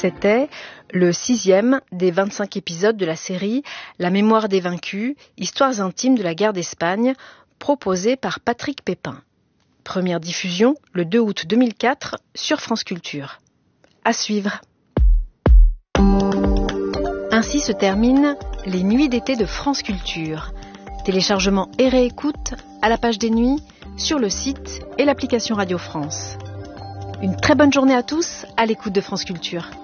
C'était le 6e des 25 épisodes de la série La mémoire des vaincus, histoires intimes de la guerre d'Espagne, proposée par Patrick Pépin. Première diffusion le 2 août 2004 sur France Culture. À suivre. Ainsi se terminent les nuits d'été de France Culture. Téléchargement et réécoute à la page des nuits, sur le site et l'application Radio France. Une très bonne journée à tous à l'écoute de France Culture.